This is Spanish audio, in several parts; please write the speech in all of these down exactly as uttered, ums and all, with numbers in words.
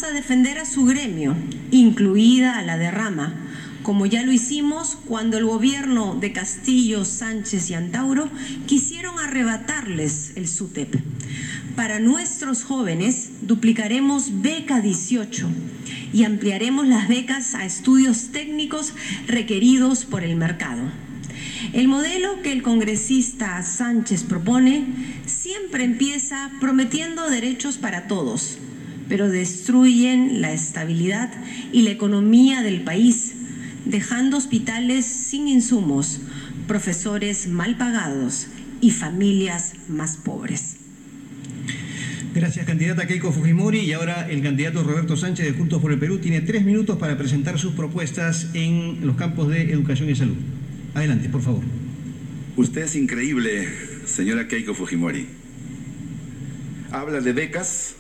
a defender a su gremio, incluida a la de Rama, como ya lo hicimos cuando el gobierno de Castillo, Sánchez y Antauro quisieron arrebatarles el SUTEP. Para nuestros jóvenes duplicaremos Beca dieciocho y ampliaremos las becas a estudios técnicos requeridos por el mercado. El modelo que el congresista Sánchez propone siempre empieza prometiendo derechos para todos, pero destruyen la estabilidad y la economía del país, dejando hospitales sin insumos, profesores mal pagados y familias más pobres. Gracias, candidata Keiko Fujimori. Y ahora el candidato Roberto Sánchez de Juntos por el Perú tiene tres minutos para presentar sus propuestas en los campos de educación y salud. Adelante, por favor. Usted es increíble, señora Keiko Fujimori. Habla de becas,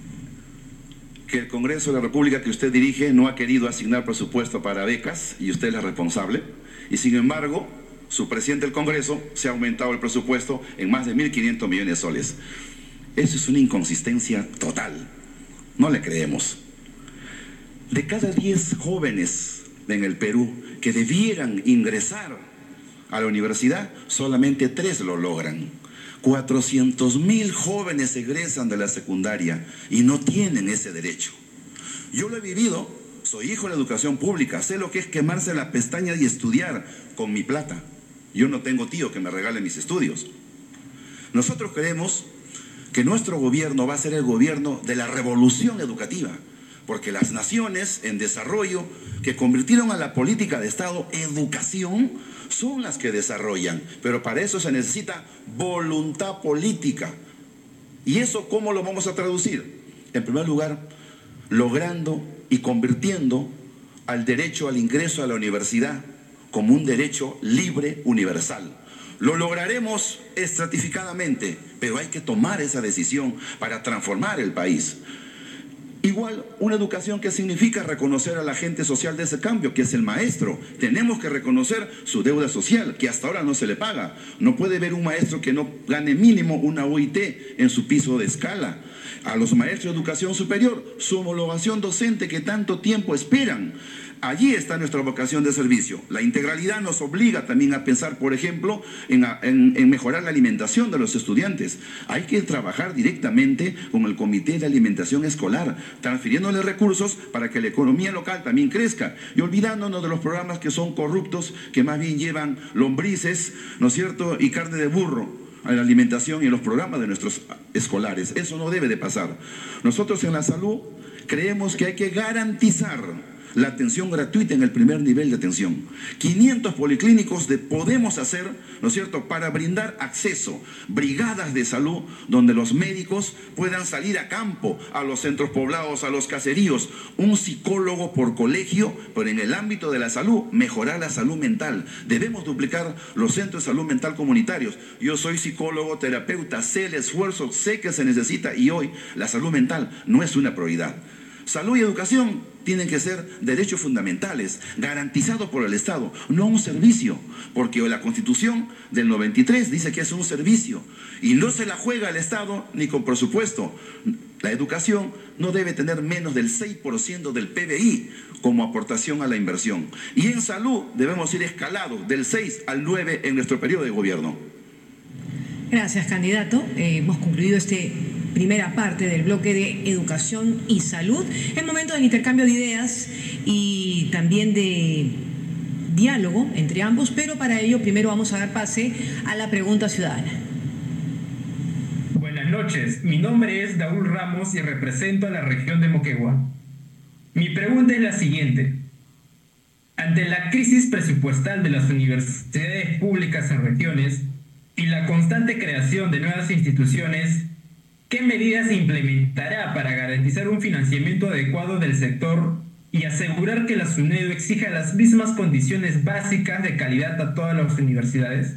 que el Congreso de la República que usted dirige no ha querido asignar presupuesto para becas y usted es la responsable. Y sin embargo, su presidente del Congreso se ha aumentado el presupuesto en más de mil quinientos millones de soles. Eso es una inconsistencia total. No le creemos. De cada diez jóvenes en el Perú que debieran ingresar a la universidad, solamente tres lo logran. cuatrocientos mil jóvenes egresan de la secundaria y no tienen ese derecho. Yo lo he vivido, soy hijo de la educación pública, sé lo que es quemarse las pestañas y estudiar con mi plata. Yo no tengo tío que me regale mis estudios. Nosotros creemos que nuestro gobierno va a ser el gobierno de la revolución educativa, porque las naciones en desarrollo que convirtieron a la política de Estado educación son las que desarrollan, pero para eso se necesita voluntad política. ¿Y eso cómo lo vamos a traducir? En primer lugar, logrando y convirtiendo al derecho al ingreso a la universidad como un derecho libre universal. Lo lograremos estratificadamente, pero hay que tomar esa decisión para transformar el país. Igual, una educación que significa reconocer al agente social de ese cambio, que es el maestro. Tenemos que reconocer su deuda social, que hasta ahora no se le paga. No puede haber un maestro que no gane mínimo una O I T en su piso de escala. A los maestros de educación superior, su homologación docente que tanto tiempo esperan. Allí está nuestra vocación de servicio. La integralidad nos obliga también a pensar, por ejemplo, en, en, en mejorar la alimentación de los estudiantes. Hay que trabajar directamente con el Comité de Alimentación Escolar, transfiriéndole recursos para que la economía local también crezca y olvidándonos de los programas que son corruptos, que más bien llevan lombrices, ¿no es cierto?, y carne de burro a la alimentación y en los programas de nuestros escolares. Eso no debe de pasar. Nosotros en la salud creemos que hay que garantizar la atención gratuita en el primer nivel de atención. quinientos policlínicos de podemos hacer, ¿no es cierto?, para brindar acceso, brigadas de salud donde los médicos puedan salir a campo, a los centros poblados, a los caseríos, un psicólogo por colegio, pero en el ámbito de la salud, mejorar la salud mental. Debemos duplicar los centros de salud mental comunitarios. Yo soy psicólogo, terapeuta, sé el esfuerzo, sé que se necesita y hoy la salud mental no es una prioridad. Salud y educación tienen que ser derechos fundamentales, garantizados por el Estado, no un servicio, porque la Constitución del noventa y tres dice que es un servicio y no se la juega el Estado ni con presupuesto. La educación no debe tener menos del seis por ciento del P B I como aportación a la inversión. Y en salud debemos ir escalados del seis al nueve en nuestro periodo de gobierno. Gracias, candidato. Eh, hemos concluido este primera parte del bloque de educación y salud. Es momento del intercambio de ideas y también de diálogo entre ambos, pero para ello primero vamos a dar pase a la pregunta ciudadana. Buenas noches, mi nombre es Daúl Ramos y represento a la región de Moquegua. Mi pregunta es la siguiente. Ante la crisis presupuestal de las universidades públicas en regiones y la constante creación de nuevas instituciones, ¿qué medidas se implementará para garantizar un financiamiento adecuado del sector y asegurar que la SUNEDU exija las mismas condiciones básicas de calidad a todas las universidades?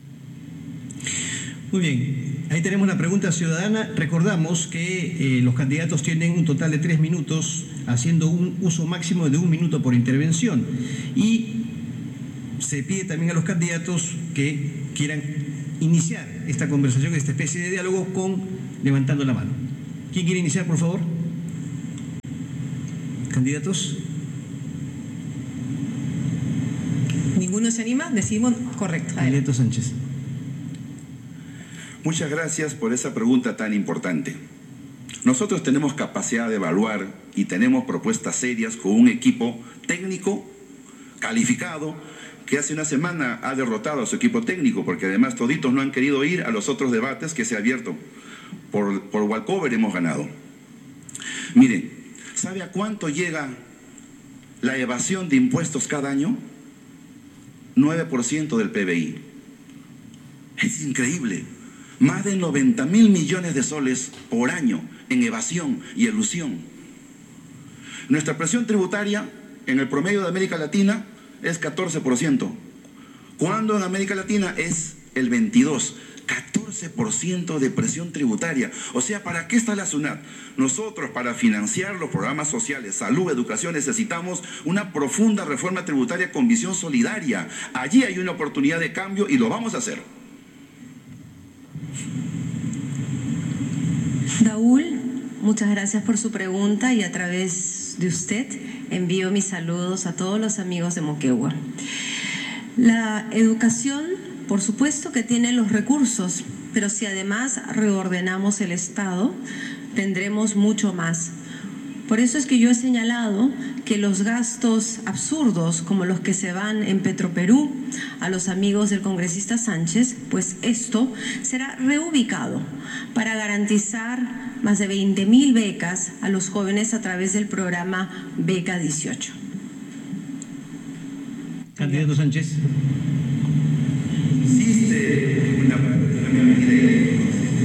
Muy bien, ahí tenemos la pregunta ciudadana. Recordamos que eh, los candidatos tienen un total de tres minutos, haciendo un uso máximo de un minuto por intervención. Y se pide también a los candidatos que quieran iniciar esta conversación, esta especie de diálogo, con levantando la mano. ¿Quién quiere iniciar, por favor? ¿Candidatos? ¿Ninguno se anima? Decidimos, correcto. Candidato Sánchez. Muchas gracias por esa pregunta tan importante. Nosotros tenemos capacidad de evaluar y tenemos propuestas serias con un equipo técnico calificado que hace una semana ha derrotado a su equipo técnico, porque además toditos no han querido ir a los otros debates que se ha abierto. Por, por walkover hemos ganado. Mire, ¿sabe a cuánto llega la evasión de impuestos cada año? nueve por ciento del P B I. Es increíble. Más de noventa mil millones de soles por año en evasión y elusión. Nuestra presión tributaria en el promedio de América Latina es catorce por ciento. Cuando en América Latina es el veintidós por ciento. catorce por ciento de presión tributaria. O sea, ¿para qué está la SUNAT? Nosotros, para financiar los programas sociales, salud, educación, necesitamos una profunda reforma tributaria con visión solidaria. Allí hay una oportunidad de cambio y lo vamos a hacer. Daúl, muchas gracias por su pregunta y a través de usted envío mis saludos a todos los amigos de Moquegua. La educación, por supuesto que tiene los recursos, pero si además reordenamos el Estado, tendremos mucho más. Por eso es que yo he señalado que los gastos absurdos, como los que se van en Petroperú a los amigos del congresista Sánchez, pues esto será reubicado para garantizar más de veinte mil becas a los jóvenes a través del programa Beca dieciocho. Candidato Sánchez. Existe una medida.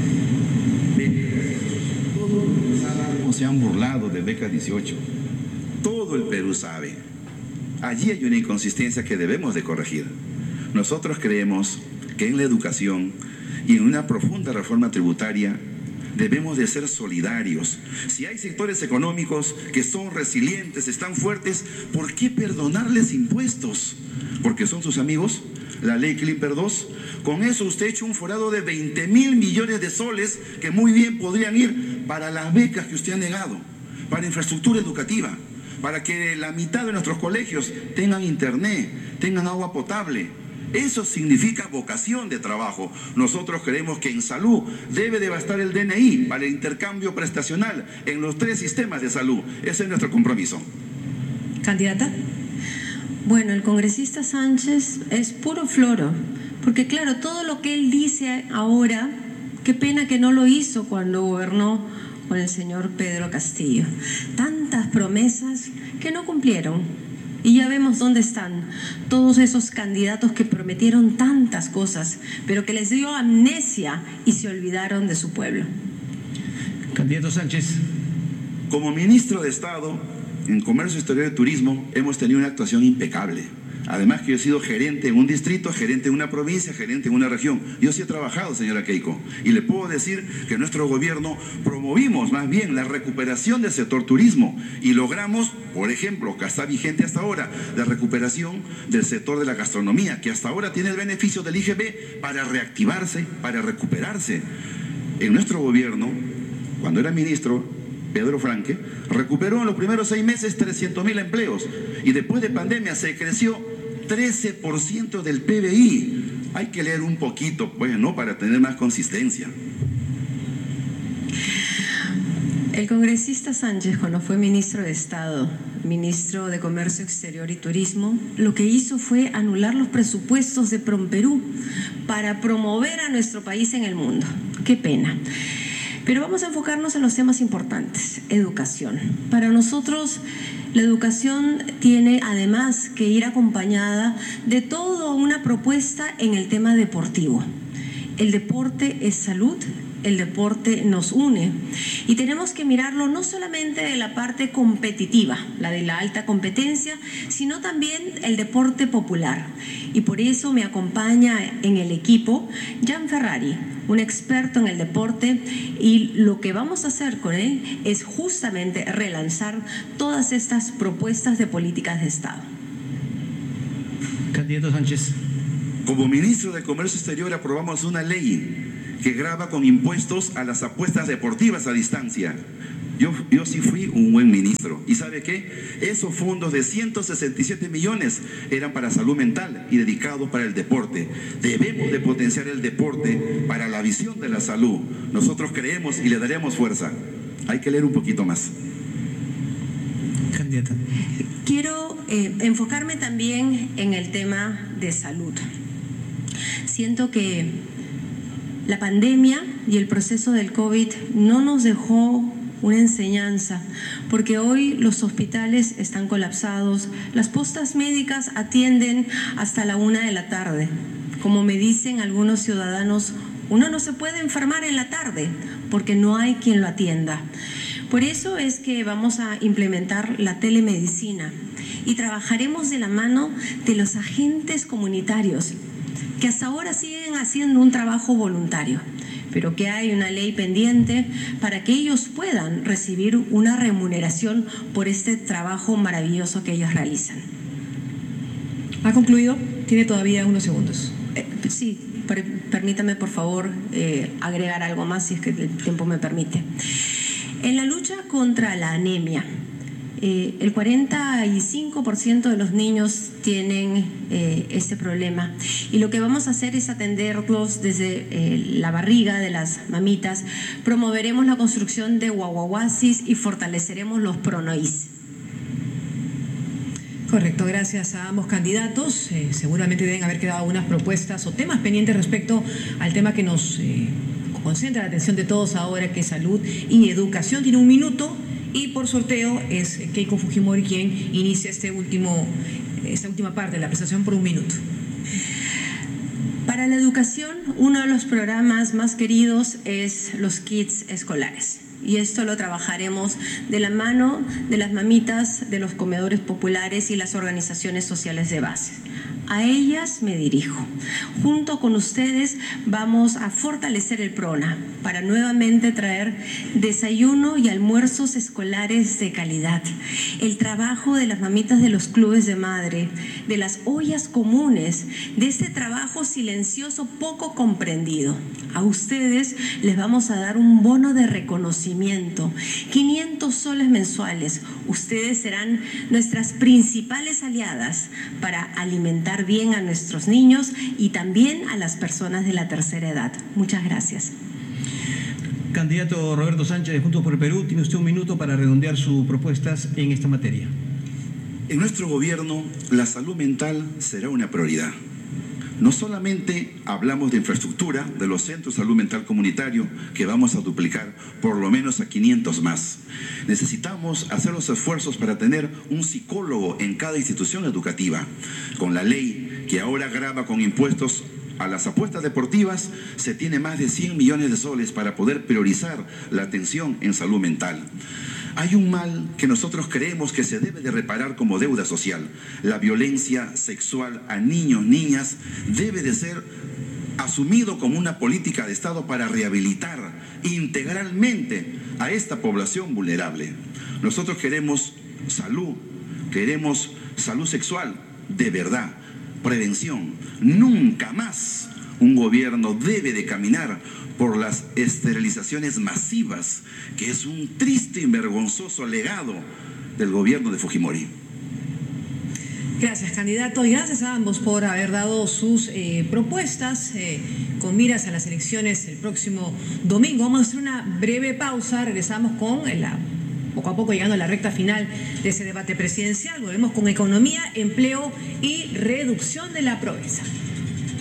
Todos se han burlado de Beca dieciocho. Todo el Perú sabe. Allí hay una inconsistencia que debemos de corregir. Nosotros creemos que en la educación y en una profunda reforma tributaria debemos de ser solidarios. Si hay sectores económicos que son resilientes, están fuertes, ¿por qué perdonarles impuestos? ¿Porque son sus amigos? La ley Klimper dos, con eso usted ha hecho un forado de veinte mil millones de soles que muy bien podrían ir para las becas que usted ha negado, para infraestructura educativa, para que la mitad de nuestros colegios tengan internet, tengan agua potable. Eso significa vocación de trabajo. Nosotros creemos que en salud debe de bastar el D N I para el intercambio prestacional en los tres sistemas de salud. Ese es nuestro compromiso. ¿Candidata? Bueno, el congresista Sánchez es puro floro, porque claro, todo lo que él dice ahora, qué pena que no lo hizo cuando gobernó con el señor Pedro Castillo. Tantas promesas que no cumplieron. Y ya vemos dónde están todos esos candidatos que prometieron tantas cosas, pero que les dio amnesia y se olvidaron de su pueblo. Candidato Sánchez. Como ministro de Estado en Comercio Exterior y Turismo hemos tenido una actuación impecable. Además que yo he sido gerente en un distrito, gerente en una provincia, gerente en una región. Yo sí he trabajado, señora Keiko, y le puedo decir que nuestro gobierno promovimos más bien la recuperación del sector turismo y logramos, por ejemplo, que está vigente hasta ahora, la recuperación del sector de la gastronomía, que hasta ahora tiene el beneficio del I G B para reactivarse, para recuperarse. En nuestro gobierno, cuando era ministro, Pedro Franque, recuperó en los primeros seis meses trescientos mil empleos y después de pandemia se creció trece por ciento del P B I. Hay que leer un poquito, pues, ¿no?, para tener más consistencia. El congresista Sánchez, cuando fue ministro de Estado, ministro de Comercio Exterior y Turismo, lo que hizo fue anular los presupuestos de Promperú para promover a nuestro país en el mundo. Qué pena. Pero vamos a enfocarnos en los temas importantes. Educación. Para nosotros, la educación tiene además que ir acompañada de toda una propuesta en el tema deportivo. El deporte es salud, el deporte nos une y tenemos que mirarlo no solamente de la parte competitiva, la de la alta competencia, sino también el deporte popular. Y por eso me acompaña en el equipo Jan Ferrari, un experto en el deporte, y lo que vamos a hacer con él es justamente relanzar todas estas propuestas de políticas de Estado. Candidato Sánchez. Como ministro de Comercio Exterior aprobamos una ley que grava con impuestos a las apuestas deportivas a distancia. Yo, yo sí fui un buen ministro. ministro. ¿Y sabe qué? Esos fondos de ciento sesenta y siete millones eran para salud mental y dedicados para el deporte. Debemos de potenciar el deporte para la visión de la salud. Nosotros creemos y le daremos fuerza. Hay que leer un poquito más. Candidata. Quiero eh, enfocarme también en el tema de salud. Siento que la pandemia y el proceso del COVID no nos dejó una enseñanza, porque hoy los hospitales están colapsados, las postas médicas atienden hasta la una de la tarde. Como me dicen algunos ciudadanos, uno no se puede enfermar en la tarde porque no hay quien lo atienda. Por eso es que vamos a implementar la telemedicina y trabajaremos de la mano de los agentes comunitarios, que hasta ahora siguen haciendo un trabajo voluntario, pero que hay una ley pendiente para que ellos puedan recibir una remuneración por este trabajo maravilloso que ellos realizan. ¿Ha concluido? Tiene todavía unos segundos. Eh, sí, per, permítame por favor eh, agregar algo más si es que el tiempo me permite. En la lucha contra la anemia, Eh, el cuarenta y cinco por ciento de los niños tienen eh, este problema, y lo que vamos a hacer es atenderlos desde eh, la barriga de las mamitas. Promoveremos la construcción de guaguaguasis y fortaleceremos los pronois. Correcto, gracias a ambos candidatos. Eh, seguramente deben haber quedado algunas propuestas o temas pendientes respecto al tema que nos eh, concentra la atención de todos ahora, que es salud y educación. Tiene un minuto. Y por sorteo es Keiko Fujimori quien inicia este último, esta última parte de la presentación por un minuto. Para la educación, uno de los programas más queridos es los kits escolares. Y esto lo trabajaremos de la mano de las mamitas, de los comedores populares y las organizaciones sociales de base. A ellas me dirijo. Junto con ustedes vamos a fortalecer el PRONA para nuevamente traer desayuno y almuerzos escolares de calidad. El trabajo de las mamitas de los clubes de madre, de las ollas comunes, de este trabajo silencioso poco comprendido. A ustedes les vamos a dar un bono de reconocimiento, quinientos soles mensuales. Ustedes serán nuestras principales aliadas para alimentar bien a nuestros niños y también a las personas de la tercera edad. Muchas gracias. Candidato Roberto Sánchez de Juntos por el Perú, tiene usted un minuto para redondear sus propuestas en esta materia. En nuestro gobierno, la salud mental será una prioridad. No solamente hablamos de infraestructura, de los centros de salud mental comunitario, que vamos a duplicar por lo menos a quinientos más. Necesitamos hacer los esfuerzos para tener un psicólogo en cada institución educativa. Con la ley que ahora grava con impuestos a las apuestas deportivas, se tiene más de cien millones de soles para poder priorizar la atención en salud mental. Hay un mal que nosotros creemos que se debe de reparar como deuda social. La violencia sexual a niños, niñas, debe de ser asumido como una política de Estado para rehabilitar integralmente a esta población vulnerable. Nosotros queremos salud, queremos salud sexual de verdad, prevención. Nunca más un gobierno debe de caminar por las esterilizaciones masivas, que es un triste y vergonzoso legado del gobierno de Fujimori. Gracias, candidato, y gracias a ambos por haber dado sus eh, propuestas eh, con miras a las elecciones el próximo domingo. Vamos a hacer una breve pausa, regresamos con la, poco a poco llegando a la recta final de ese debate presidencial. Volvemos con economía, empleo y reducción de la pobreza.